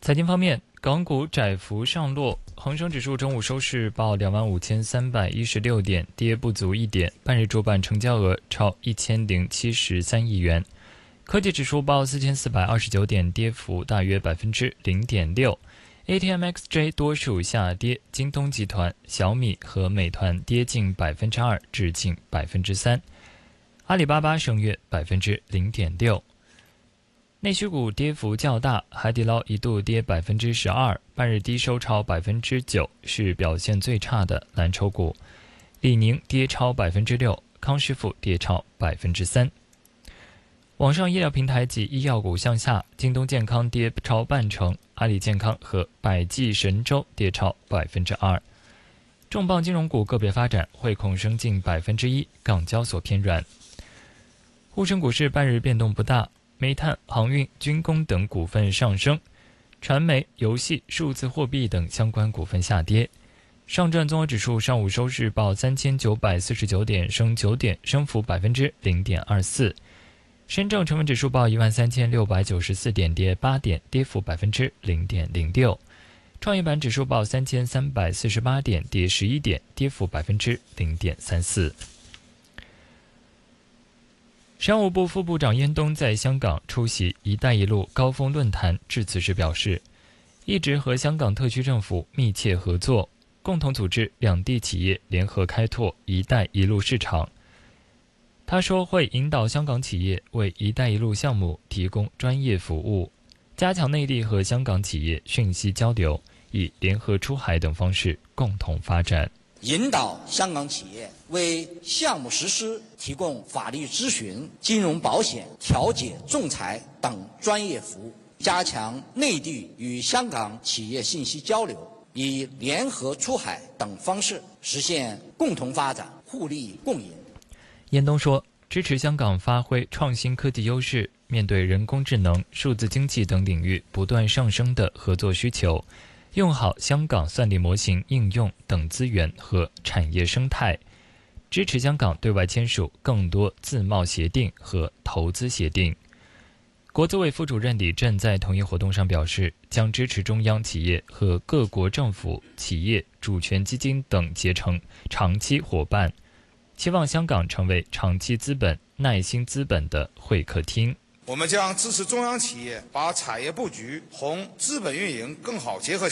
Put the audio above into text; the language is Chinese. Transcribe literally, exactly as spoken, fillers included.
财经方面，港股窄幅上落，恒生指数中午收市报两万五千三百一十六点，跌不足一点，半日主板成交额超一千零七十三亿元。科技指数报四千四百二十九点，跌幅大约百分之零点六。A T M X J 多数下跌，京东集团、小米和美团跌近百分之二至近百分之三，阿里巴巴升约百分之零点六。内需股跌幅较大，海底捞一度跌百分之十二，半日低收超百分之九，是表现最差的蓝筹股。李宁跌超百分之六，康师傅跌超百分之三。网上医疗平台及医药股向下，京东健康跌超半成，阿里健康和百济神州跌超百分之二。重磅金融股个别发展，汇控升近百分之一，港交所偏软。沪深股市半日变动不大。煤炭、航运、军工等股份上升，传媒、游戏、数字货币等相关股份下跌。上证综合指数上午收市报三千九百四十九点，升九点，升幅百分之零点二四。深证成分指数报一万三千六百九十四点，跌八点，跌幅百分之零点零六。创业板指数报三千三百四十八点，跌十一点，跌幅百分之零点三四。商务部副部长燕东在香港出席“一带一路”高峰论坛致辞时表示，一直和香港特区政府密切合作，共同组织两地企业联合开拓“一带一路”市场。他说会引导香港企业为“一带一路”项目提供专业服务，加强内地和香港企业讯息交流，以联合出海等方式共同发展。 引导香港企业为项目实施提供法律咨询、金融保险、调解、仲裁等专业服务，加强内地与香港企业信息交流，以联合出海等方式实现共同发展、互利共赢。 燕东说，支持香港发挥创新科技优势，面对人工智能、数字经济等领域不断上升的合作需求，用好香港算力模型应用等资源和产业生态，支持香港对外签署更多自贸协定和投资协定。国资委副主任李振在同一活动上表示，将支持中央企业和各国政府、企业、主权基金等结成长期伙伴，期望香港成为长期资本、耐心资本的会客厅。 我们将支持中央企业把产业布局同资本运营更好结合起来。